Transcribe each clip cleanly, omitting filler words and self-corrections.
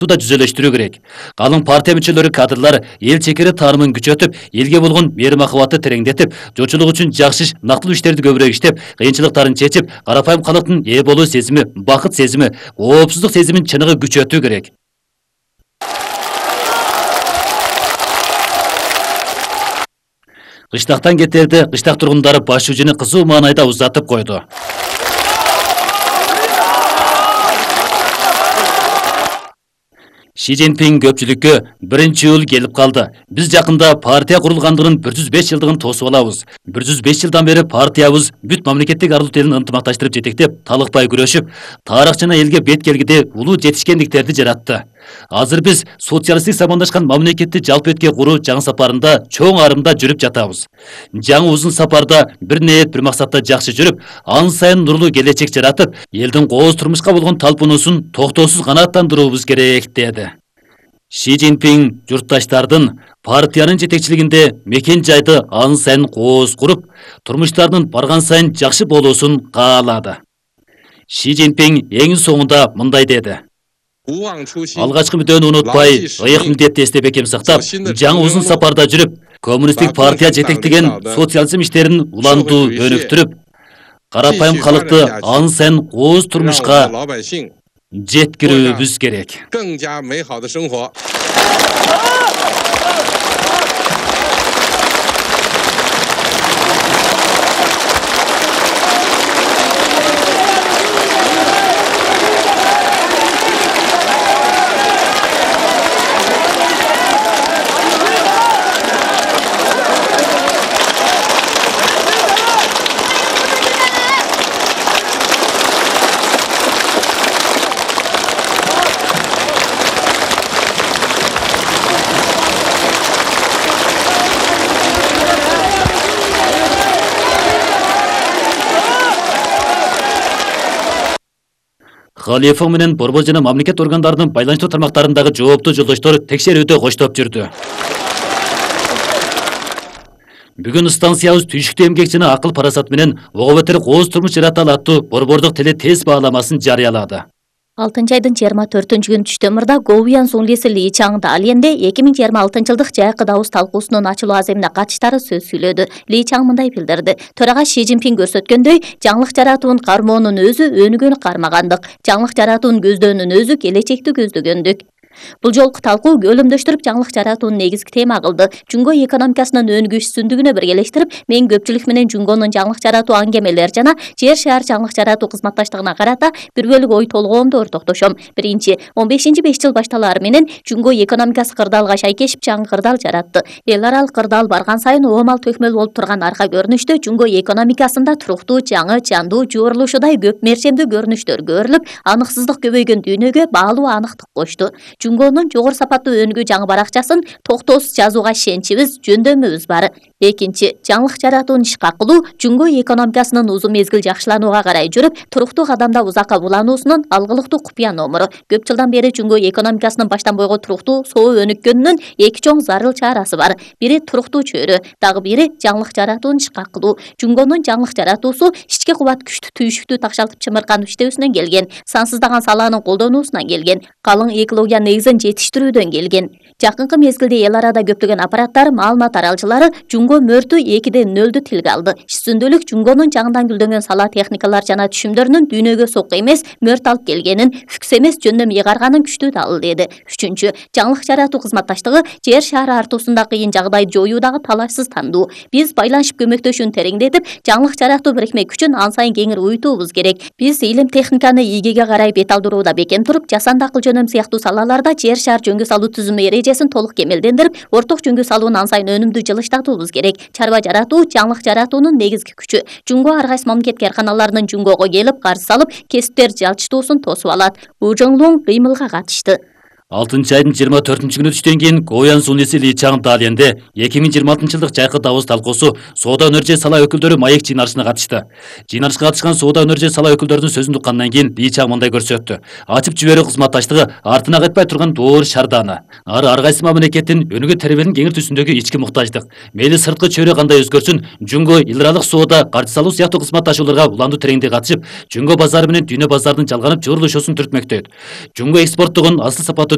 да жүзелештирүү керек. Калың партия мүчөлөрү кадрлар эл чекери таанымын күчөтүп, элге болгон мээрим-махабатты тереңдетип, журтчулук үчүн жакшы нактылуу иштерди көбүрөөк иштеп, кыйынчылыктарын чечип, карапайым калктын ээ болуу сезими, бакыт сезими, коопсуздук сезимин чыныгы күчөтүү керек. Кыштактан кетерди кыштак тургундары баш жүжүнү кызуу маанайда узатып койду. Ши Цзиньпин көпчүлүккө 1-жыл келип калды. Биз жакында партия курулгандыгынын 105 жылдыгын тосуп алабыз. 105 жылдан бери партиябыз бүт мамлекеттик арлуу элин ынтымакташтырып жетектеп, талыкпай күрөшүп, тарых жана элге бет келгиде улуу жетишкендиктерди жаратты. Азыр биз социалисттик замандашкан мамлекетти жалпы куруу жаңы сапарында чоң арымда жүрүп жатабыз. Жаңы узун сапарда бир ниет, бир максатта жакшы жүрүп, ан сайын нурлуу келечек жаратып, элдин кооз турмушка болгон талпынуусун токтоосуз канааттандыруубуз керек, деди. Ши Цзиньпин журтташтардын партиянын жетекчилигинде мекен жайды ан сайын кооз куруп, турмуштардын барган сайын жакшы болуусун каалады. Ши Цзиньпин эң соңунда мындай деди. Алгачкы мүддөөнү унутпай, ыйык милдетти эстеп экем сактап, жаңы узун сапарда жүрүп, коммунисттик партия жетектеген социализм иштерин улантуу өнүктүрүп, карапайым калкты ан сайын кооз турмушка жеткирүүбүз керек. Халифа менен борбор жана мамлекет органдарынын байланыштуу тармактарындагы жооптуу жолдоштор текшерүүдө коштоп жүрдү. Бүгүн станциябыз түйшүктүү эмгек жана акыл парасат менен ого бетер кооз турмуш жарата алат аттуу борбордук теле тез бааламасын жарыялады. 6-айдын 24-күнү түштөмүрдө Гоуян Сунлиси Ли Чаң Далиенде 2026 жылдык жайкы дабыс талкуусунун ачылуу аземине катыштары сөз сүйлөдү. Ли Чаң мындай билдирди. Төрага Ши Цзиньпин көрсөткөндөй, жаңылык жаратуунун кармоонун өзү өнүгүүнү кармагандык, жаңылык жаратуунун көздөөнүн өзү келечекти көздөгөндүк. Бул жолку талкуу өлүмдөштүрүп жаңылык жаратуунун негизги тема кылды. Жунго экономикасынын өнүгүү үстүндүгүнө биргелештирип, мен көпчүлүк менен Жунгонун жаңылык жаратуу аңгемелер жана жер шаар жаңылык жаратуу кызматташтыгына карата бир бөлүк ой толгоомду ортоктошом. Биринчи, 15-5 жыл башталары менен Жунго экономикасы кырдаалга шайкешип жаңы кырдаал жаратты. Эл аралык кырдаал барган сайын оомал төкмөл болуп турган арка көрүнүштө Жунго экономикасында туруктуу, жаңы, жандуу, жуурулушудай көп мерчемдүү көрүнүштөр көрүлүп, аныксыздык көбөйгөн дүйнөгө баалуу аныктык кошту. Жунгонун жогору сапаттуу өнүгүү жаңы баракчасын токтоосуз жазууга ишеничибиз, жөндөмүбүз бар. Экинчи, жаңылык жаратуунун ишке акылуу Жунго экономикасынын узун мезгил жакшыланууга карай жүрүп, туруктуу кадамда узакка булануусунун алгылыктуу купуя номуру. Көп жылдан бери Жунго экономикасынын баштан бойго туруктуу, соо өнүккөнүнүн эки чоң зарыл чарасы бар. Бири туруктуу чөйрө, дагы бири жаңылык жаратуунун ишке акылуу. Жунгонун жаңылык жаратуусу ички кубат күчтүү түйшүктүү такшалтып чымыркан иштөөсүнөн келген, сансыздаган салаанын колдонуусунан келген, калың экология негизин жетиштирүүдөн келген. Жакынкы мезгилде эл арада көптөгөн аппараттар, маалымат аралчылары Жунго мөртү 2.0 тилге алды. Үстүндөлүк Жунгонун жаңыдан гүлдөнгөн сала техникалар жана түшүмдөрүнүн дүйнөгө сокку эмес, мөрт алып келгенин, фүкс эмес жөндөм ыйгарганын күчтүү далыл деди. Үчүнчү, жаңылык жаратуу кызматташтыгы жер шаары артуусунда кыйын жагдайды жоюудагы талашсыз тандуу. Биз байланышып көмөктөшүүнү тереңдетип, жаңылык жаратуу бирикме күчүн ан сайын кеңир уютуубуз керек. Биз илим техниканы ийгеге карай бет алдырууда бекем туруп, жасанды акыл жөнөм сыяктуу салаларда жер шаар жөнгө салуу түзүмү эрежесин толук кемелдендирип, орток жөнгө салууну ан сайын өнүмдүү жылыштатуубуз керек. Чарба жаратуу жаңылык жаратуунун негизги күчү. Жунго ар кайсы мамлекет карканаларынын Жунгого келип, карыз салып, кесиптер жалчытуусун тосуп алат. У Жоңлуң кыймылга катышты. 6-айдын 24-күнү түштөн кийин Гоуян Сунлиси Ли Чаң Далиенде 2026 жылдык жайкы дабыс талкуусу соода өнөр сала өкүлдөрү маек жыйналышына катышты. Жыйналышка катышкан соода өнөр сала өкүлдөрүнүн сөзүн уккандан кийин Ли Чаң мындай көрсөттү. Ачып жиберүү кызматташтыгы артына кайтпай турган доор шарданы. Ар кайсы мамлекеттин өнүгүү теребенин кеңир түсүндөгү ички муктаждык. Мейли сырткы чөйрө кандай өзгөрсүн, Жунго эл аралык соода каржы салуу сыяктуу кызматташууларга уландуу тереңде катышып, Жунго базары менен дүйнө базарынын жалганып жуурулушуусун түртмөктөйт. Жунго экспорттогун асыл сапаттуу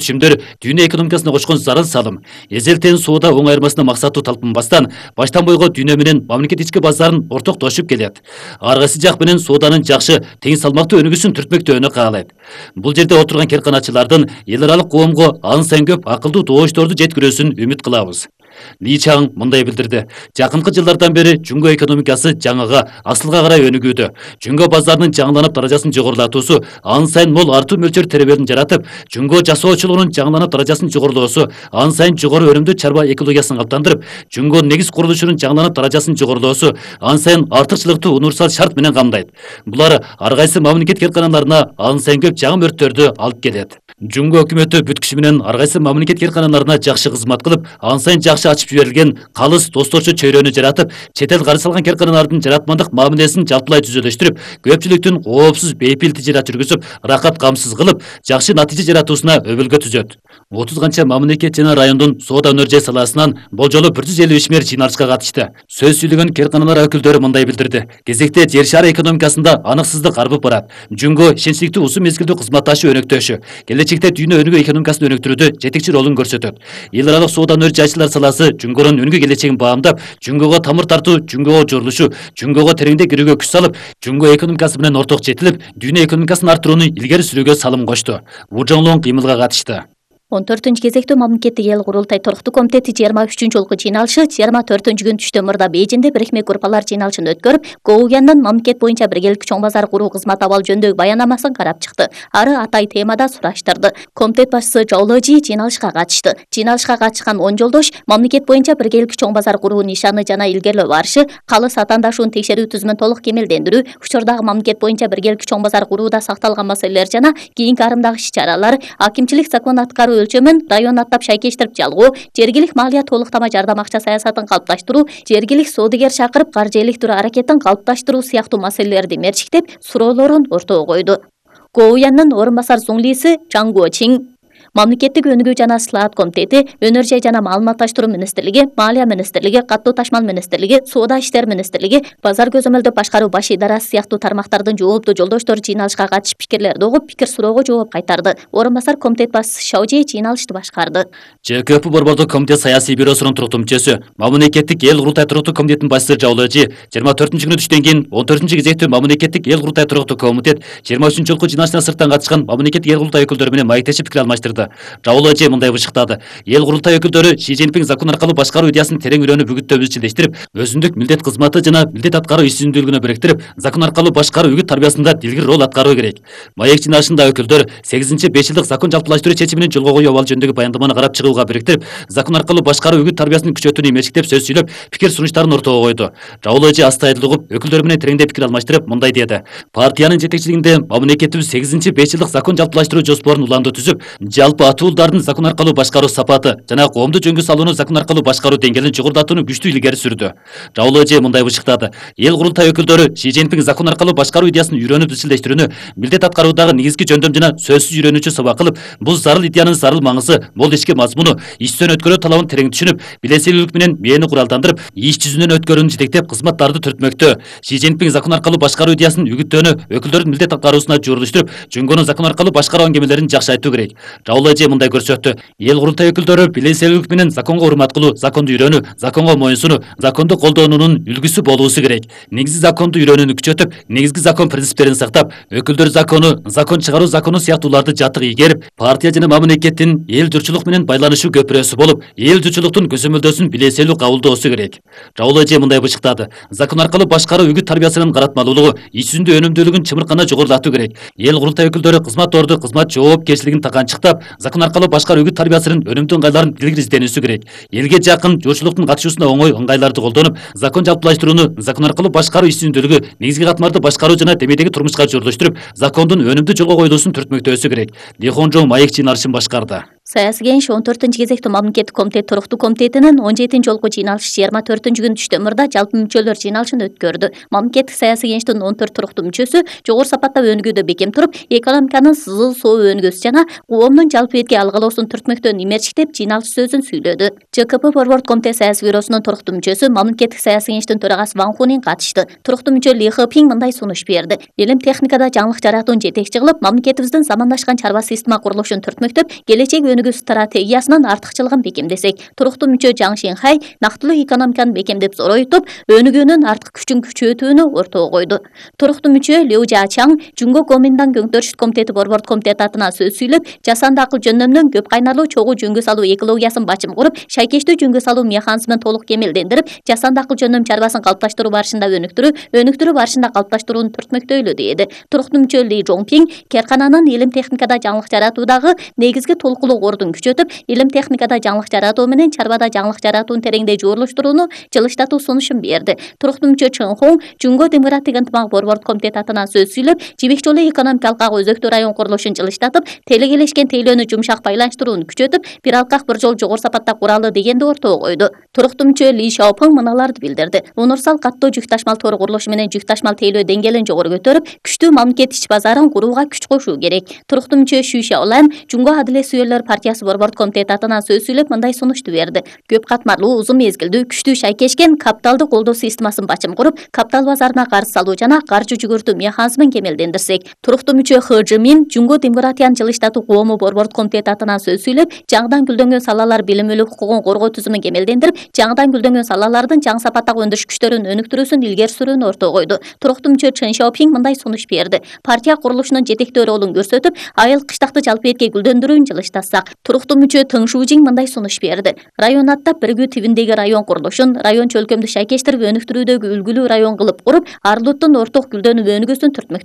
түшүмдөр дүйнө экономикасына кочкон зарыл салым, эзелтен соода оң айырмасына максаттуу талпынбастан, баштан бойго дүйнө менен мамлекет ички базарын ортоктошуп келет. Ар кайсы жак менен сооданын жакшы, тең салмактуу өнүгүүсүн түртмөктөөнү каалайт. Бул жерде отурган керканачылардын эл аралык коомго ан сайын көп акылдуу добошторду жеткирүүсүн үмүт кылабыз. Ли Чаң мындай билдирди. Жакынкы жылдардан бери Жүнгө экономикасы жаңыга, асылга карай өнүгүүдө. Жүнгө базарынын жаңыланып даражасын жогорулатуусу, ан сайын мол артуу мөлчөр тереберин жаратып, Жүнгө жасоочулугунун жаңыланып даражасын жогорулоосу, ан сайын жогору өнүмдүү чарба экологиясын калыптандырып, Жүнгө негиз курулушунун жаңыланып даражасын жогорулоосу, ан сайын артыкчылыктуу универсал шарт менен камдайт. Булар ар кайсы мамлекет керканаларына ан сайын көп жаңы өрттөрдү алып келет. Жүнгө өкмөтү бүт күчү менен ар кайсы мамлекет керканаларына жакшы кызмат кылып, ан сайын жакшы ачып жиберилген калыс досторчу чөйрөнү жаратып, чет эл карыз салган керканалардын жаратмандык мамилесин жалпылай түзөлөштүрүп, көпчүлүктүн коопсуз бейпил тижарат жүргүзүп, рахат камсыз кылып, жакшы натыйжа жаратуусуна өбөлгө түзөт. 30 канча мамлекет жана райондун соода өнөр-жай саласынан болжолу 153 мэр жыйналышка катышты. Сөз сүйлөгөн керканалар өкүлдөрү мындай билдирди. Кезекте жер шары экономикасында аныксыздык арбып барат. Жүнгө ишенчтиктүү узун мезгилдүү кызматташуу өнөктөшү, келечекте дүйнө өнүгүү экономикасын өнүктүрүүдө жетекчи ролун көрсөтөт. Эл аралык соода өнөр-жайчылар саласы Жүнгөнүн өнүгүү келечегин баамдап, Жүнгөгө тамыр тартуу, Жүнгөгө жорулушу, Жүнгөгө тереңдеп кирүүгө күч салып, Жүнгө экономикасы менен орток жетилип, дүйнө экономикасын арттырууну илгери сүрүүгө салым кошту. Вужоңлоң кыймылга катышты. 14 кезектүү мамлекеттик эл курултай туруктуу комитети 23 жолку жыйналышы 24 күн түштө мурда Бейжинде бирикме группалар жыйналышын өткөрүп, Гоуяндын мамлекет боюнча биргеликти чоң базар куруу кызмат абал жөнүндөгү баянамасын карап чыкты. Ары атай темада сураштырды. Комитет башчысы Жауложи жыйналышка катышты. Жыйналышка катышкан 10 жолдош мамлекет боюнча биргеликти чоң базар куруу нишаны жана илгерлөө барышы, калыс атаандашуун текшерүү түзүмүн толук кемелдендирүү, учурдагы мамлекет боюнча биргеликти чоң базар курууда сакталган маселелер жана кийинки арымдагы иш-чаралар, акимчилик закон аткаруу өлчөмүн район аттап шайкештирип жалгоо, жергилик малия толуктама жардам акча саясатын калыпташтыруу, жергилик соодагер чакырып каржы электирүү аракетин калыпташтыруу сыяктуу маселелерди мерчиктеп, суроолорун ортого койду. Гоуяндын орун басар зуңлиси Чаң Гуочин Мамлекеттик өнүгүү жана ислаат комитети, өнөр-жай жана маалыматташтыруу министрлиги, Малия министрлиги, каттуу ташмал министрлиги, соода иштер министрлиги, базар көзөмөлдөп башкаруу баш идарасы сыяктуу тармактардын жооптуу жолдоштору жыйналышка катышып пикирлерди угуп, пикир суроого жооп кайтарды. Орун басар комитет башчысы Шаожи жыйналышты башкарды. ЖКП борбордук комитет саясий бюросунун туруктуу мүчөсү, мамлекеттик эл курултай туруктуу комитетинин башчысы Жауложи 24 күнү түштөн кийин 14 кезектүү мамлекеттик эл курултай туруктуу комитет 23 жолку жыйналышына сырттан катышкан мамлекеттик эл курултай өкүлдөрү менен маектешип пикир алмаштырды. Жауложи мындай бышыктады. Эл курултай өкүлдөрү Ши Цзиньпин закон аркылуу башкаруу идеясын терең үйрөнүп үгүттөп изчилдештирип, өзүндүк милдет кызматы жана милдет аткаруу иш-жүзүндүүлүгүнө бириктирип, закон аркылуу башкаруу үгүт тарбиясында дилгир роль аткаруу керек. Маек жыйналышында өкүлдөр 8-5 жылдык закон жалпылаштыруу чечиминин жолго коюу абалы жөнүндөгү баяндаманы карап чыгууга бириктирип, закон аркылуу башкаруу үгүт тарбиясынын күчөтүүнү мечиктеп сөз сүйлөп, пикир сунуштарын ортого койду. Жауложи астайдыл угуп, өкүлдөр менен тереңдеп пикир алмаштырып, мындай деди. Партиянын жетекчилигинде мамлекетибиз 8-5 жылдык закон жалпылаштыруу жоспорун уланды түзүп, жалпы атуулдардын закон аркылуу башкаруу сапаты жана коомду жөнгө салууну закон аркылуу башкаруу деңгээлин жогорулатууну күчтүү илгери сүрдү. Жауложи мындай бышыктады. Эл курултай өкүлдөрү Ши Цзиньпин закон аркылуу башкаруу идеясын үйрөнүп изчилдештирүүнү милдет аткаруудагы негизги жөндөм жана сөзсүз үйрөнүүчү сабак кылып, бул зарыл идеянын зарыл маңызы, мол ички мазмуну, иш-жөн өткөрүү талабын терең түшүнүп, билесилүүлүк менен мээни куралдандырып, иш жүзүнөн өткөрүүнү жетектеп кызматтарды түртмөктө. Ши Цзиньпин закон аркылуу башкаруу идеясын үгүттөөнү өкүлдөрдүн милдет аткаруусуна журулуштуруп, Жүнгөнүн закон аркылуу башкаруу аңгемелерин жакшы айтуу керек. Жауложи мындай көрсөттү. Эл курултай өкүлдөрү билесилүүлүк менен законго урмат кылуу, законду үйрөнүү, законго моюнсунуу, законду колдоонунун үлгүсү болуусу керек. Негизи законду үйрөнүүнү күчөтүп, негизги закон принциптерин сактап, өкүлдөр закону, закон чыгаруу закону сыяктууларды жатык ийгерип, партия жана мамлекеттин эл журтчулук менен байланышуу көпүрөсү болуп, эл журтчулуктун көзөмөлдөсүн билесилүү кабылдоосу керек. Жауложи мындай бышыктады. Закон аркылуу башкаруу үгүт тарбиясынын каратмалуулугу, иш жүзүндө өнүмдүүлүгүн чымыркана жогорулатуу керек. Эл курултай өкүлдөрү кызмат кызмат жоопкерчилигин таканчыктап, закон аркылуу башкаруу үгүт тарбиясынын өнүмдүү ыңгайларын дилгир изденүүсү керек. Элге жакын журтчулуктун катышуусуна оңой ыңгайларды колдонуп, закон жалпылаштырууну, закон аркылуу башкаруу иш-жүзүндүүлүгү, негизги катмарды башкаруу жана демейдеги турмушка журулуштуруп, закондун өнүмдүү жолго коюлуусун түртмөктөөсү керек. Ли Хонжоң маек жыйналышын башкарды. Саясий кеңеш 14 кезектүү мамлекеттик комитет туруктуу комитетинин 17 жолку жыйналышы 24 күн түштө мурда жалпы мүчөлөр жыйналышын өткөрдү. Мамлекеттик саясий кеңештин 14 туруктуу мүчөсү жогору сапаттагы өнүгүүдө бекем туруп, экономиканын сызыл соо өнүгүүсү жана коомдун жалпы этке алгылоосун түртмөктөн имерчиктеп жыйналыш сөзүн сүйлөдү. ЖКП борбордук комитет саясий бюросунун туруктуу мүчөсү, мамлекеттик саясий кеңештин төрагасы Ван Хунин катышты. Туруктуу мүчө Ли Хэпин мындай сунуш берди. Илим техникада жаңылык жаратууну жетекчи кылып, мамлекетибиздин замандашкан чарба система курулушун түртмөктөп, келечек өнүгүү стратегиясынын артыкчылыгын бекемдесек, туруктуу мүчө Жаң Шенхай нактылуу экономиканы бекемдеп зоройтуп, өнүгүүнүн артык күчүн күчөтүүнү ортого койду. Туруктуу мүчө Лю Жачаң Жунго Гоминдан Көңтөрүш комитети борбордук комитет атынан сөз сүйлөп, жасанды акыл жөндөмүнүн көп кайнарлуу чогуу жөнгө салуу экологиясын бачым куруп, шайкештүү жөнгө салуу механизмин толук кемелдендирип, жасанды акыл жөндөм чарбасын калыпташтыруу барышында өнүктүрүү барышында калыпташтырууну түртмөктөйлү деди. Туруктуу мүчө Ли Жоңпиң керкананын илим техникада жаңылык жаратуудагы негизги толкулук ордун күчөтүп, илим техникада жаңылык жаратуу менен чарбада жаңылык жаратууну тереңдей жуурулуштурууну жылыштатуу сунушун берди. Туруктуу мүчө Чын Хong Жунго демократик ынтымак борбордук комитет атынан сөз сүйлөп, жибек жолу экономикалык ак өзөктүү район курулушун жылыштатып, телегелешкен тейлөөнү жумшак байланыштырууну күчөтүп, бир алкак бир жол жогору сапатта куралы дегенди ортого койду. Туруктуу мүчө Ли Шаопың мыналарды билдирди. Универсал каттоо жүк ташмал тор курулушу менен жүк ташмал тейлөө деңгээлин жогору көтөрүп, күчтүү мамлекет ич базарын курууга күч кошуу керек. Туруктуу мүчө Xu Xiaolan Жунго Адилет сүйөлөр партиясы борбордук комитет атынан сөз сүйлөп, мындай сунушту берди. Көп катмарлуу, узун мезгилдүү, күчтүү шайкешкен капиталды колдоо системасын бачым куруп, капитал базарына карыз салуу жана каржы жүгүртүү механизмин кемелдендирсек. Туруктуу мүчө Хэ Жимин Жунго демократиянын жылыштатуу коому борбордук комитет атынан сөз сүйлөп, жаңыдан гүлдөнгөн салалар билим укугун коргоо түзүмүн кемелдендирип, жаңыдан гүлдөнгөн салалардын жаңы сапаттагы өндүрүш күчтөрүн өнүктүрүүсүн илгери сүрүүнү ортого койду. Туруктуу мүчө Чен Шаопиң мындай сунуш берди. Партия курулушунун жетектөө ролун көрсөтүп, айыл кыштакты жалпы этке гүлдөндүрүүнү жылыштатсак. Туруктуу мүчө Тың Шужиң мындай сунуш берди. Район аттап биригүү тибиндеги район курулушун, район чөлкөмдү шайкештирип өнүктүрүүдөгү үлгүлүү район кылып куруп, Арлуттун орток гүлдөнүп өнүгүүсүн түртмөктө